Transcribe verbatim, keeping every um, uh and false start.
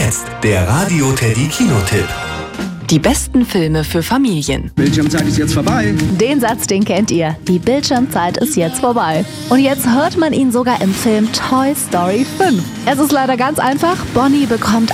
jetzt der Radio Teddy Kinotipp. Die besten Filme für Familien. Bildschirmzeit ist jetzt vorbei. Den Satz, den kennt ihr. Die Bildschirmzeit ist jetzt vorbei. Und jetzt hört man ihn sogar im Film Toy Story fünf. Es ist leider ganz einfach. Bonnie bekommt